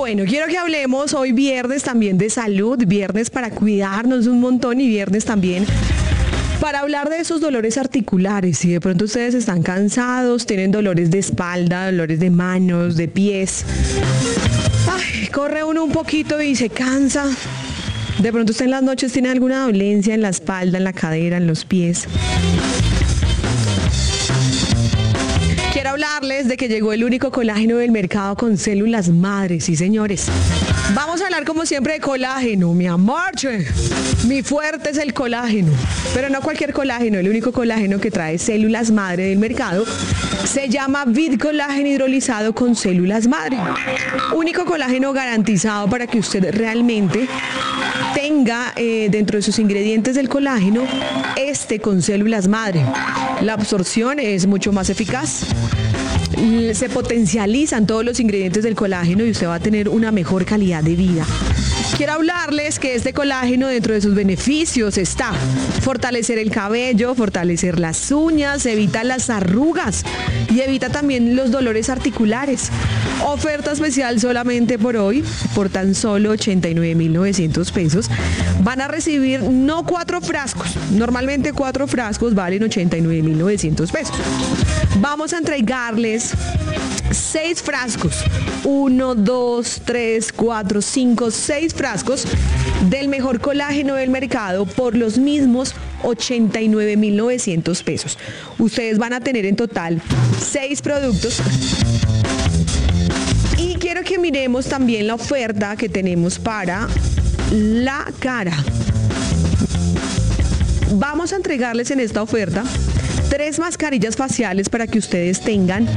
Bueno, quiero que hablemos hoy viernes también de salud, viernes para cuidarnos un montón y viernes también para hablar de esos dolores articulares. Si de pronto ustedes están cansados, tienen dolores de espalda, dolores de manos, de pies. Ay, corre uno un poquito y se cansa. De pronto usted en las noches tiene alguna dolencia en la espalda, en la cadera, en los pies. Quiero hablarles de que llegó el único colágeno del mercado con células madre, sí señores. Vamos a hablar como siempre de colágeno, mi amor. Mi fuerte es el colágeno, pero no cualquier colágeno, el único colágeno que trae células madre del mercado se llama VitCollagen hidrolizado con células madre. Único colágeno garantizado para que usted realmente tenga dentro de sus ingredientes del colágeno con células madre. La absorción es mucho más eficaz. Se potencializan todos los ingredientes del colágeno y usted va a tener una mejor calidad de vida. Quiero hablarles que este colágeno dentro de sus beneficios está fortalecer el cabello, fortalecer las uñas, evita las arrugas y evita también los dolores articulares. Oferta especial solamente por hoy, por tan solo 89.900 pesos. Van a recibir no 4 frascos, normalmente 4 frascos valen 89.900 pesos. Vamos a entregarles 6 frascos, 1, 2, 3, 4, 5, 6 frascos del mejor colágeno del mercado por los mismos 89.900 pesos. Ustedes van a tener en total 6 productos. Y quiero que miremos también la oferta que tenemos para la cara. Vamos a entregarles en esta oferta 3 mascarillas faciales para que ustedes tengan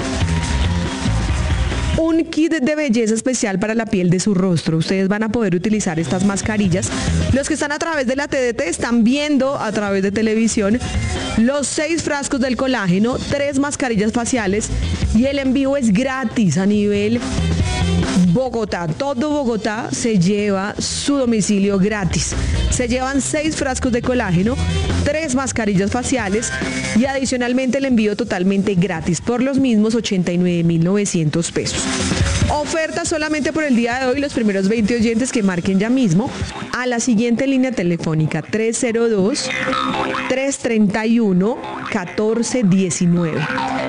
un kit de belleza especial para la piel de su rostro. Ustedes van a poder utilizar estas mascarillas. Los que están a través de la TDT están viendo a través de televisión los 6 frascos del colágeno, 3 mascarillas faciales y el envío es gratis a nivel Bogotá. Todo Bogotá se lleva su domicilio gratis. Se llevan 6 frascos de colágeno, 3 mascarillas faciales y adicionalmente el envío totalmente gratis por los mismos 89.900 pesos. Oferta solamente por el día de hoy, los primeros 20 oyentes que marquen ya mismo a la siguiente línea telefónica 302-331-1419.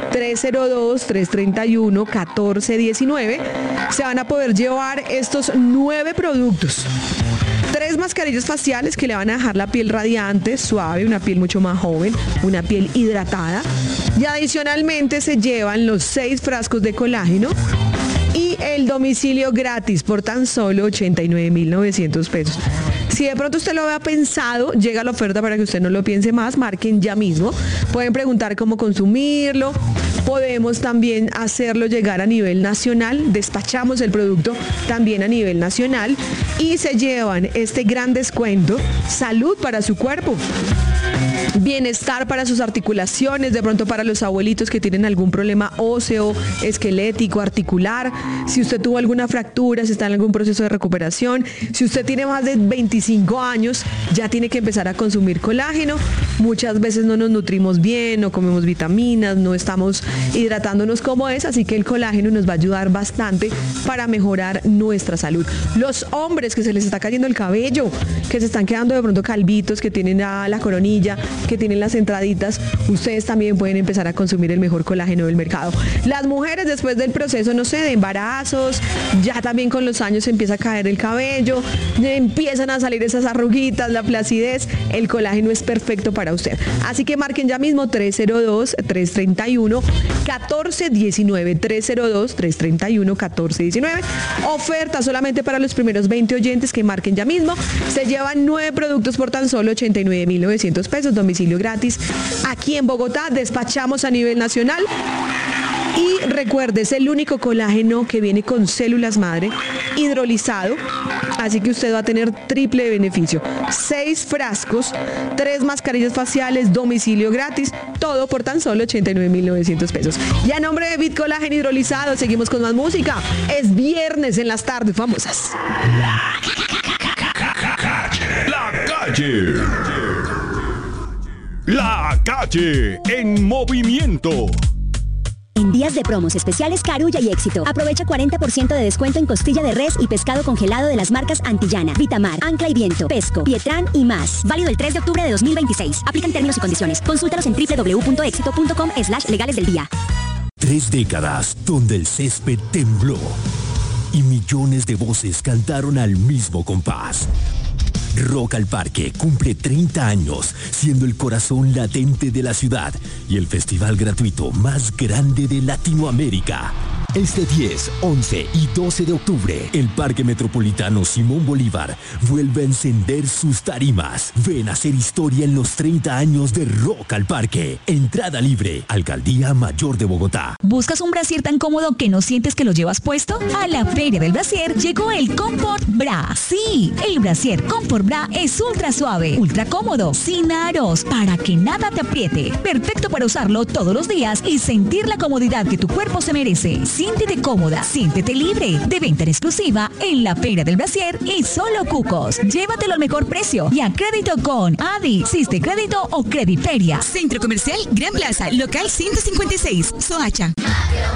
302-331-1419. Se van a poder llevar estos 9 productos. 3 mascarillas faciales que le van a dejar la piel radiante, suave, una piel mucho más joven, una piel hidratada. Y adicionalmente se llevan los 6 frascos de colágeno y el domicilio gratis por tan solo 89.900 pesos. Si de pronto usted lo había pensado, llega la oferta para que usted no lo piense más, marquen ya mismo. Pueden preguntar cómo consumirlo. Podemos también hacerlo llegar a nivel nacional. Despachamos el producto también a nivel nacional y se llevan este gran descuento. Salud para su cuerpo. Bienestar para sus articulaciones, de pronto para los abuelitos que tienen algún problema óseo, esquelético, articular. Si usted tuvo alguna fractura, si está en algún proceso de recuperación, si usted tiene más de 25 años, ya tiene que empezar a consumir colágeno. Muchas veces no nos nutrimos bien, no comemos vitaminas, no estamos hidratándonos como es, así que el colágeno nos va a ayudar bastante para mejorar nuestra salud. Los hombres que se les está cayendo el cabello, que se están quedando de pronto calvitos, que tienen la coronilla, que tienen las entraditas, ustedes también pueden empezar a consumir el mejor colágeno del mercado. Las mujeres después del proceso, no sé, de embarazos, ya también con los años empieza a caer el cabello, empiezan a salir esas arruguitas, la flacidez, el colágeno es perfecto para usted. Así que marquen ya mismo 302-331-1419, 302-331-1419. Oferta solamente para los primeros 20 oyentes que marquen ya mismo. Se llevan 9 productos por tan solo 89.900 pesos, domicilio gratis aquí en Bogotá. Despachamos a nivel nacional. Y recuerde, es el único colágeno que viene con células madre hidrolizado, así que usted va a tener triple beneficio. 6 frascos, 3 mascarillas faciales, domicilio gratis, todo por tan solo 89.900 pesos. Y a nombre de VitCollagen hidrolizado, seguimos con más música. Es viernes en las tardes famosas. La calle. La calle en movimiento. días de promos especiales Carulla y Éxito. Aprovecha 40% de descuento en costilla de res y pescado congelado de las marcas Antillana, Vitamar, Ancla y Viento, Pesco, Pietrán y más. Válido el 3 de octubre de 2026. Aplican términos y condiciones. Consúltalos en www.exito.com/legales del día. 3 décadas donde el césped tembló y millones de voces cantaron al mismo compás. Rock al Parque cumple 30 años, siendo el corazón latente de la ciudad y el festival gratuito más grande de Latinoamérica. Este 10, 11 y 12 de octubre, el Parque Metropolitano Simón Bolívar vuelve a encender sus tarimas. Ven a hacer historia en los 30 años de Rock al Parque. Entrada libre, Alcaldía Mayor de Bogotá. ¿Buscas un brasier tan cómodo que no sientes que lo llevas puesto? A la Feria del Brasier llegó el Comfort Bra. Sí, el brasier Comfort Bra es ultra suave, ultra cómodo, sin aros, para que nada te apriete. Perfecto para usarlo todos los días y sentir la comodidad que tu cuerpo se merece. Siéntete cómoda, siéntete libre. De venta en exclusiva en la Feria del Brasier y solo Cucos. Llévatelo al mejor precio y a crédito con Adi, Siste Crédito o Crediferia. Centro Comercial Gran Plaza, local 156, Soacha.